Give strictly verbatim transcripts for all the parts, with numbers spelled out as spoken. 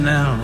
Now.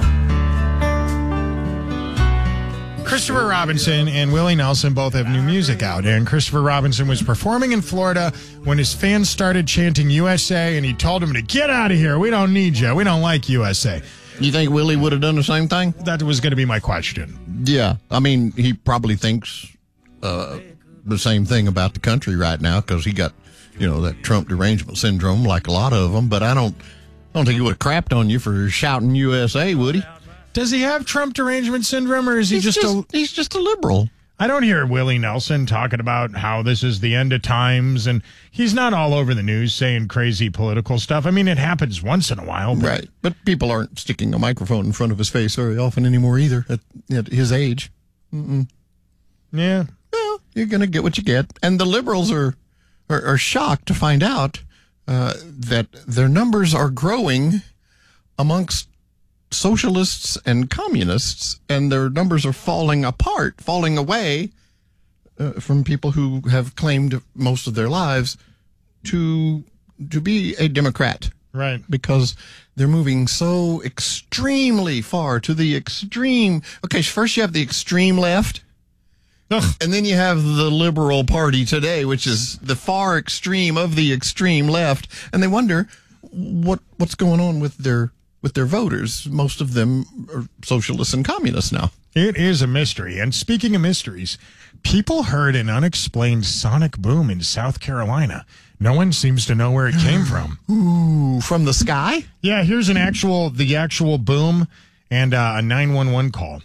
Christopher Robinson and Willie Nelson both have new music out, and Christopher Robinson was performing in Florida when his fans started chanting U S A, and he told them to get out of here. We don't need you. We don't like U S A. You think Willie would have done the same thing? That was going to be my question. Yeah. I mean, he probably thinks uh, the same thing about the country right now because he got, you know, that Trump derangement syndrome like a lot of them, but I don't, I don't think he would have crapped on you for shouting U S A, would he? Does he have Trump derangement syndrome, or is he he's just, just a... He's just a liberal. I don't hear Willie Nelson talking about how this is the end of times, and he's not all over the news saying crazy political stuff. I mean, it happens once in a while. But... Right, but people aren't sticking a microphone in front of his face very often anymore either at, at his age. Mm-mm. Yeah. Well, you're going to get what you get. And the liberals are, are, are shocked to find out uh, that their numbers are growing amongst socialists and communists, and their numbers are falling apart, falling away uh, from people who have claimed most of their lives to to be a Democrat. Right. Because they're moving so extremely far to the extreme. Okay, first you have the extreme left, Ugh. and then you have the Liberal Party today, which is the far extreme of the extreme left, and they wonder what what's going on with their with their voters. Most of them are socialists and communists now. It is a mystery. And speaking of mysteries, people heard an unexplained sonic boom in South Carolina. No one seems to know where it came from. Ooh, from the sky? Yeah, here's an actual, the actual boom and uh, a nine one one call.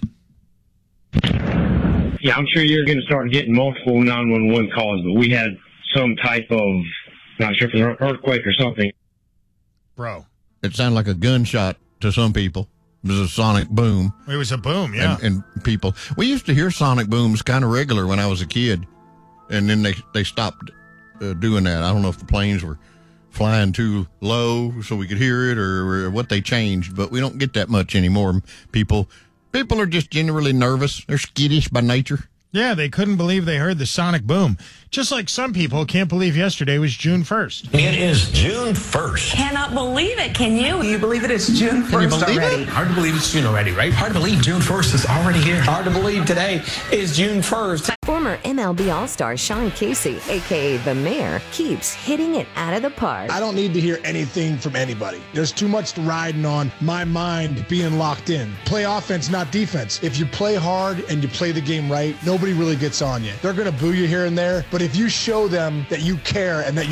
Yeah, I'm sure you're going to start getting multiple nine one one calls, but we had some type of, not sure if it was an earthquake or something. Bro. It sounded like a gunshot to some people. It was a sonic boom. It was a boom, yeah. And, and people, we used to hear sonic booms kind of regular when I was a kid, and then they they stopped uh, doing that. I don't know if the planes were flying too low so we could hear it, or, or what they changed, but we don't get that much anymore. People, people are just generally nervous. They're skittish by nature. Yeah, they couldn't believe they heard the sonic boom. Just like some people can't believe yesterday was June first. It is June first. Cannot believe it, can you? Can you believe it? It's June first Can you believe already. it? Hard to believe it's June already, right? Hard to believe June first is already here. Hard to believe today is June first. Former M L B All-Star Sean Casey, a k a. The Mayor, keeps hitting it out of the park. I don't need to hear anything from anybody. There's too much riding on my mind being locked in. Play offense, not defense. If you play hard and you play the game right, nobody really gets on you. They're going to boo you here and there, but if you show them that you care and that you